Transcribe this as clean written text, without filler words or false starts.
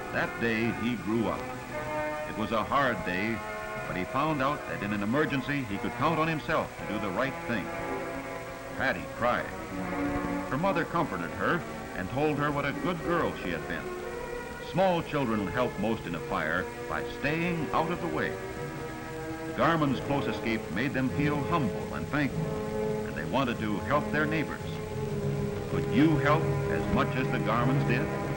That day, he grew up. It was a hard day, but he found out that in an emergency, he could count on himself to do the right thing. Patty cried. Her mother comforted her and told her what a good girl she had been. Small children help most in a fire by staying out of the way. Garmon's close escape made them feel humble and thankful, and they wanted to help their neighbors. Could you help as much as the Garmons did?